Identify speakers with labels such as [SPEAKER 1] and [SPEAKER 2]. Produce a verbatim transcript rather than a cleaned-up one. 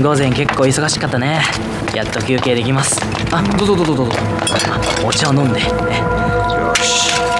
[SPEAKER 1] 午前結構忙しかったね。やっと休憩できます。あ、どうぞどうぞどうぞ。あ、お茶を飲んで。よし。